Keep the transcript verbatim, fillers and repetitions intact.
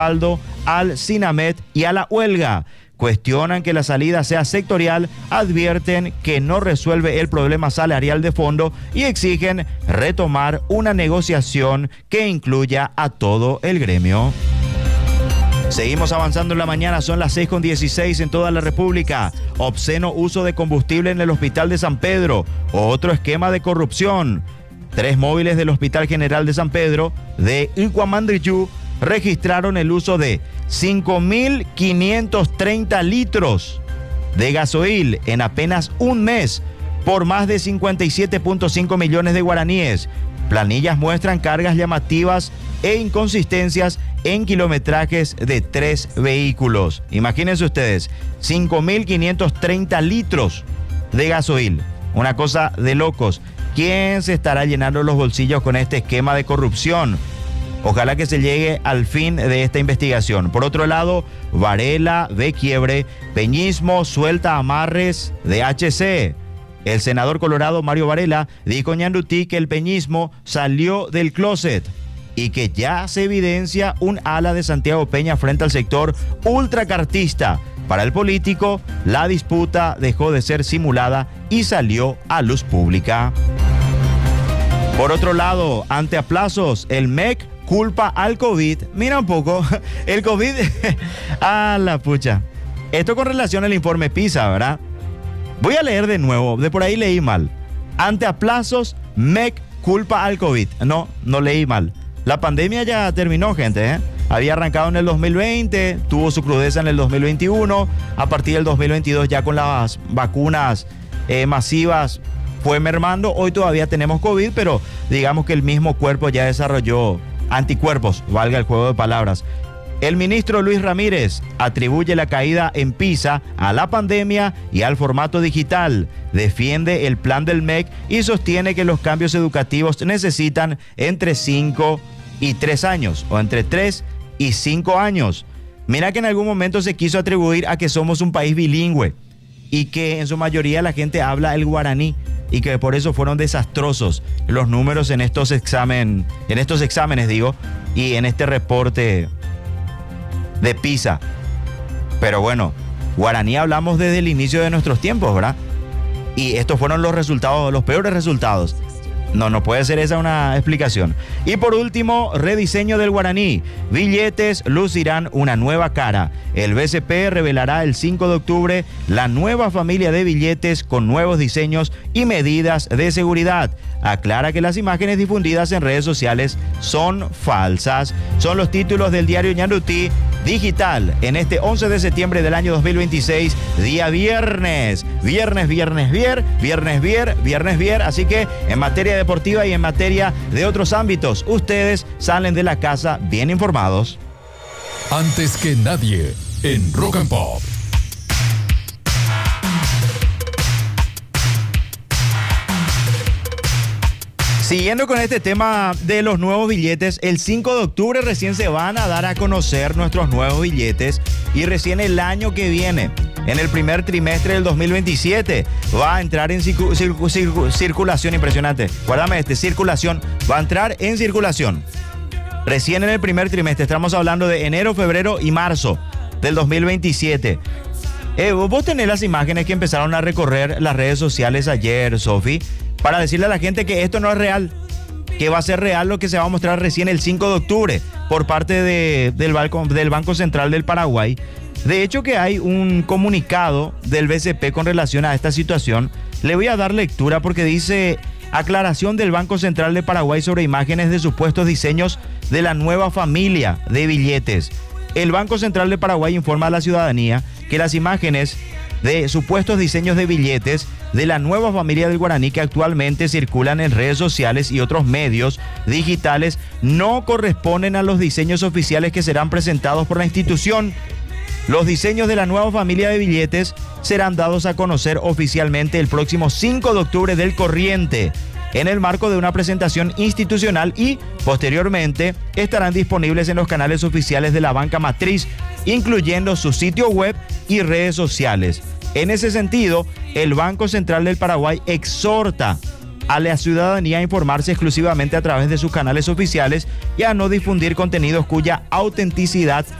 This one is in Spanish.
al SINAMED y a la huelga. Cuestionan que la salida sea sectorial, advierten que no resuelve el problema salarial de fondo y exigen retomar una negociación que incluya a todo el gremio. Seguimos avanzando en la mañana, son las seis con dieciséis en toda la República. Obsceno uso de combustible en el Hospital de San Pedro, otro esquema de corrupción. Tres móviles del Hospital General de San Pedro de Icuamandriyú registraron el uso de cinco mil quinientos treinta litros de gasoil en apenas un mes por más de cincuenta y siete punto cinco millones de guaraníes. Planillas muestran cargas llamativas e inconsistencias en kilometrajes de tres vehículos. Imagínense ustedes, cinco mil quinientos treinta litros de gasoil. Una cosa de locos. ¿Quién se estará llenando los bolsillos con este esquema de corrupción? Ojalá que se llegue al fin de esta investigación. Por otro lado, Varela de quiebre, peñismo suelta amarres de H C. El senador colorado Mario Varela dijo en Ñandutí que el peñismo salió del closet y que ya se evidencia un ala de Santiago Peña frente al sector ultracartista. Para el político, la disputa dejó de ser simulada y salió a luz pública. Por otro lado, ante aplazos, el M E C culpa al COVID. Mira un poco, el COVID, a la pucha. Esto con relación al informe PISA, ¿verdad? Voy a leer de nuevo, de por ahí leí mal. Ante aplazos, M E C culpa al COVID. No, no leí mal. La pandemia ya terminó, gente, ¿eh? Había arrancado en el dos mil veinte, tuvo su crudeza en el dos mil veintiuno. A partir del dos mil veintidós, ya con las vacunas eh, masivas, fue mermando. Hoy todavía tenemos COVID, pero digamos que el mismo cuerpo ya desarrolló anticuerpos, valga el juego de palabras. El ministro Luis Ramírez atribuye la caída en PISA a la pandemia y al formato digital. Defiende el plan del M E C y sostiene que los cambios educativos necesitan entre cinco y tres años, o entre tres y cinco años. Mira que en algún momento se quiso atribuir a que somos un país bilingüe y que en su mayoría la gente habla el guaraní y que por eso fueron desastrosos los números en estos examen, en estos exámenes, digo, y en este reporte de PISA. Pero bueno, guaraní hablamos desde el inicio de nuestros tiempos, ¿verdad? Y estos fueron los resultados, los peores resultados. No, no puede ser esa una explicación. Y por último, rediseño del guaraní. Billetes lucirán una nueva cara. El B C P revelará el cinco de octubre la nueva familia de billetes con nuevos diseños y medidas de seguridad. Aclara que las imágenes difundidas en redes sociales son falsas. Son los títulos del diario Ñandutí Digital en este once de septiembre del año dos mil veintiséis, día viernes. Viernes, viernes, vier, viernes, vier, viernes, vier. Así que en materia deportiva y en materia de otros ámbitos, ustedes salen de la casa bien informados. Antes que nadie, en Rock and Pop. Siguiendo con este tema de los nuevos billetes, el cinco de octubre recién se van a dar a conocer nuestros nuevos billetes y recién el año que viene, en el primer trimestre del dos mil veintisiete, va a entrar en circu circu circu circulación. Impresionante. Guárdame este, circulación. Va a entrar en circulación. Recién en el primer trimestre, estamos hablando de enero, febrero y marzo del dos mil veintisiete. Eh, vos tenés las imágenes que empezaron a recorrer las redes sociales ayer, Sofi, para decirle a la gente que esto no es real, que va a ser real lo que se va a mostrar recién el cinco de octubre por parte de, del, Banco, del Banco Central del Paraguay. De hecho, que hay un comunicado del B C P con relación a esta situación. Le voy a dar lectura porque dice: aclaración del Banco Central de Paraguay sobre imágenes de supuestos diseños de la nueva familia de billetes. El Banco Central de Paraguay informa a la ciudadanía que las imágenes de supuestos diseños de billetes de la nueva familia del guaraní que actualmente circulan en redes sociales y otros medios digitales no corresponden a los diseños oficiales que serán presentados por la institución. Los diseños de la nueva familia de billetes serán dados a conocer oficialmente el próximo cinco de octubre del corriente, en el marco de una presentación institucional, y posteriormente estarán disponibles en los canales oficiales de la banca matriz, incluyendo su sitio web y redes sociales. En ese sentido, el Banco Central del Paraguay exhorta a la ciudadanía a informarse exclusivamente a través de sus canales oficiales y a no difundir contenidos cuya autenticidad